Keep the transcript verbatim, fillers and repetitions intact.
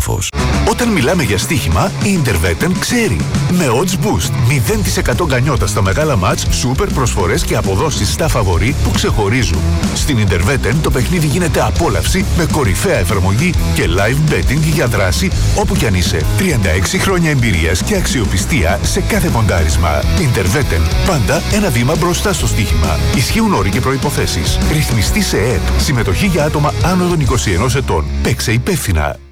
έδαφος. Όταν μιλάμε για στοίχημα, η Interveten ξέρει. Με odds boost, μηδέν τοις εκατό γκανιότα στα μεγάλα μάτς, σούπερ προσφορές και αποδόσεις στα φαβορί που ξεχωρίζουν. Στην Interveten το παιχνίδι γίνεται απόλαυση με κορυφαία εφαρμογή και live betting για δράση όπου κι αν είσαι. τριάντα έξι χρόνια εμπειρίας και αξιοπιστία σε κάθε ποντάρισμα. Interveten. Πάντα ένα βήμα μπροστά στο στοίχημα. Ισχύουν όροι και προϋποθέσεις. Ρυθμιστή σε ΕΕΠ. Συμμετοχή για άτομα άνω των είκοσι ενός ετών. Παίξε υπεύθυνα.